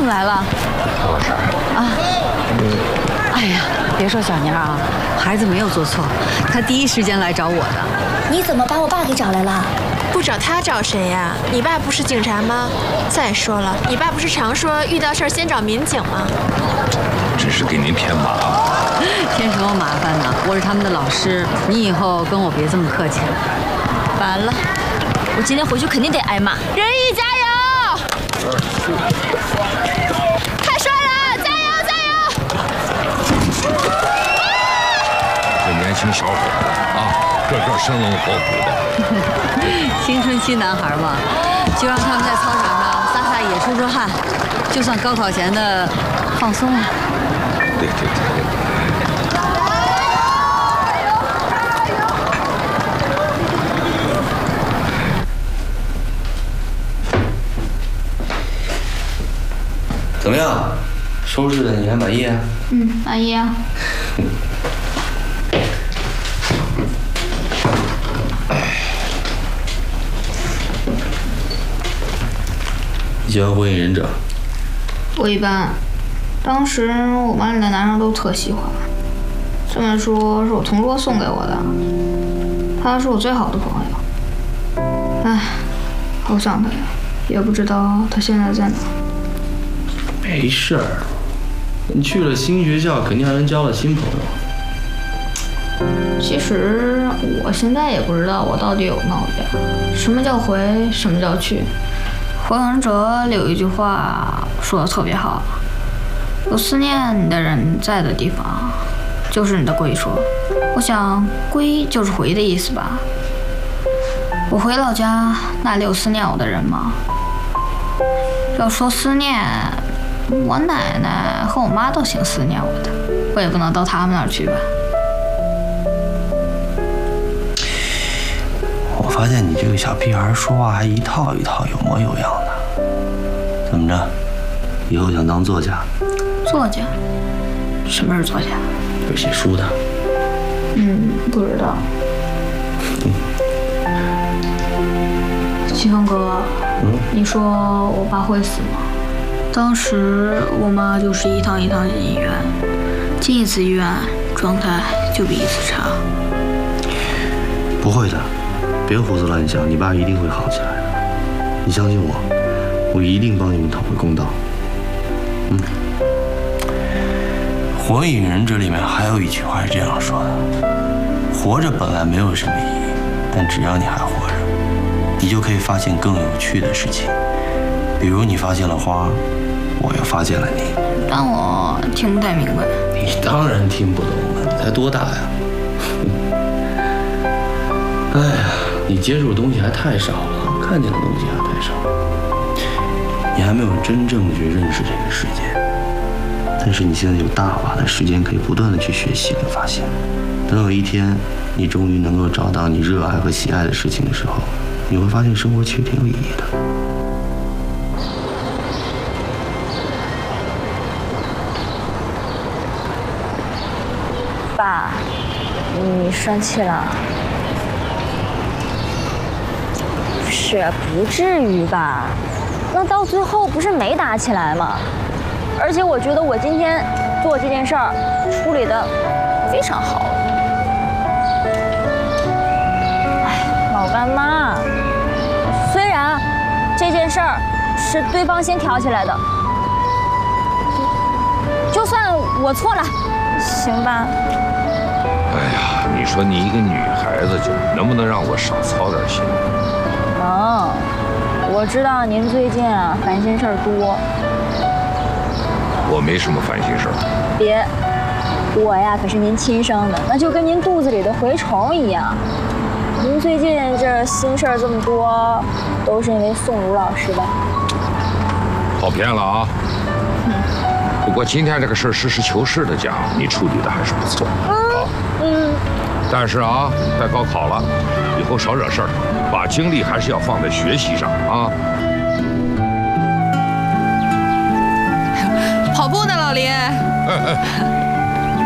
怎么来了？ 老师啊，哎呀，别说小年啊，孩子没有做错，他第一时间来找我的。 你怎么把我爸给找来了？ 不找他找谁呀？你爸不是警察吗？再说了，你爸不是常说遇到事儿先找民警吗？ 真是给您添麻烦。 添什么麻烦呢？我是他们的老师，你以后跟我别这么客气了。 完了，我今天回去肯定得挨骂。 仁义加油！太帅了，加油加油！ 这年轻小伙子啊，个个生龙活虎的。 青春期男孩嘛，就让他们在操场上撒撒野、出出汗，就算高考前的放松了。 对。 怎么样？收拾的你还满意啊？ 满意啊。 你喜欢《火影忍者》？ 我一般，当时我班里的男生都特喜欢。这本书是我同桌送给我的，他是我最好的朋友。唉，好想他呀，也不知道他现在在哪。 没事儿，你去了新学校，肯定还能交到新朋友。 其实我现在也不知道我到底有闹点。什么叫回，什么叫去？火影忍者里有一句话说的特别好：有思念你的人在的地方，就是你的归处。我想归就是回的意思吧。我回老家，那里有思念我的人吗？要说思念，我奶奶和我妈都挺思念我的，我也不能到他们那儿去吧。 我发现你这个小屁孩说话还一套一套，有模有样的。怎么着？以后想当作家？ 作家？什么是作家？ 就是写书的。 不知道。齐峰哥，你说我爸会死吗？当时我妈就是一趟一趟进医院，进一次医院状态就比一次差。 不会的，别胡思乱想，你爸一定会好起来的。你相信我，我一定帮你们讨回公道。火影忍者里面还有一句话是这样说的：活着本来没有什么意义，但只要你还活着，你就可以发现更有趣的事情。比如你发现了花，我又发现了你。 但我听不太明白。 你当然听不懂了，你才多大呀？哎呀，你接触的东西还太少了，看见的东西还太少，你还没有真正的去认识这个世界。但是你现在有大把的时间可以不断的去学习跟发现。等有一天你终于能够找到你热爱和喜爱的事情的时候，你会发现生活其实挺有意义的。 爸，你生气了？不至于吧？那到最后不是没打起来吗？而且我觉得我今天做这件事儿处理得非常好。哎，老干妈，虽然这件事儿是对方先挑起来的，就算我错了，行吧？ 哎呀，你说你一个女孩子，就能不能让我少操点心？ 我知道您最近烦心事儿多。 我没什么烦心事儿。 别，我呀可是您亲生的，那就跟您肚子里的蛔虫一样。您最近这心事儿这么多，都是因为宋茹老师吧？ 跑偏了啊！不过今天这个事儿实事求是的讲，你处理的还是不错啊。但是啊，快高考了，以后少惹事儿，把精力还是要放在学习上啊。 跑步呢，老林。